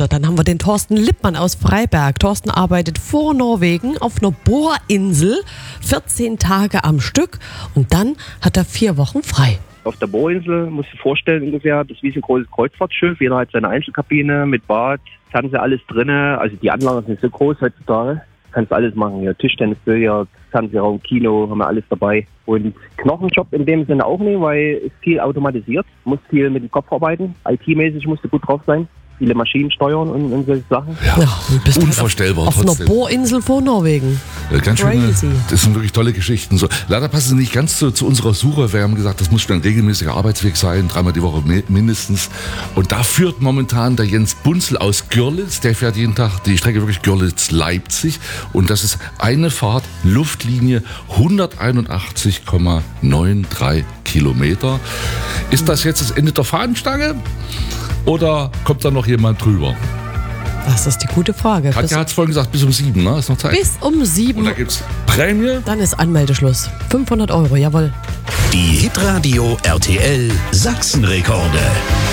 Reporter. Dann haben wir den Thorsten Lippmann aus Freiberg. Thorsten arbeitet vor Norwegen auf einer Bohrinsel, 14 Tage am Stück und dann hat er 4 Wochen frei. Auf der Bohrinsel, musst du dir vorstellen ungefähr, das ist wie so ein großes Kreuzfahrtschiff. Jeder hat seine Einzelkabine mit Bad, Fernseher, alles drinne. Also die Anlagen sind so groß heutzutage. Kannst alles machen, ja, Tischtennis, Billard, Fernsehraum, Kino, haben wir alles dabei. Und Knochenjob in dem Sinne auch nicht, weil es viel automatisiert. Muss viel mit dem Kopf arbeiten. IT-mäßig musst du gut drauf sein. Viele Maschinen steuern und solche Sachen. Ja, und bist unvorstellbar auf trotzdem. einer Bohrinsel vor Norwegen. Ganz schön. Crazy. Das sind wirklich tolle Geschichten. So, leider passen sie nicht ganz zu unserer Suche. Wir haben gesagt, das muss schon ein regelmäßiger Arbeitsweg sein, 3-mal die Woche mindestens. Und da führt momentan der Jens Bunzel aus Görlitz. Der fährt jeden Tag die Strecke wirklich Görlitz-Leipzig. Und das ist eine Fahrt, Luftlinie 181,93 Kilometer. Ist das jetzt das Ende der Fahnenstange? Oder kommt da noch jemand drüber? Das ist die gute Frage. Katja hat es vorhin gesagt, bis um 7, ne? Ist noch Zeit. Bis um 7. Und da gibt's Prämie. Dann ist Anmeldeschluss. 500 €, jawohl. Die Hitradio RTL Sachsenrekorde.